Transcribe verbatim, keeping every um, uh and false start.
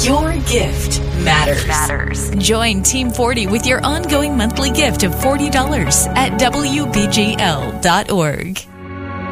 Your gift matters. Matters. Join Team forty with your ongoing monthly gift of forty dollars at W B G L dot org.